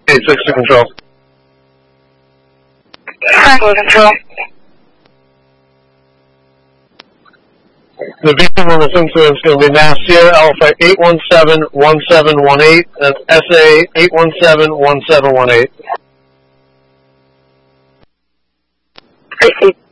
6 to control. Franklin control. The vehicle in this incident is going to be Mass Sierra Alpha 817-1718 and SA 817-1718. Proceed.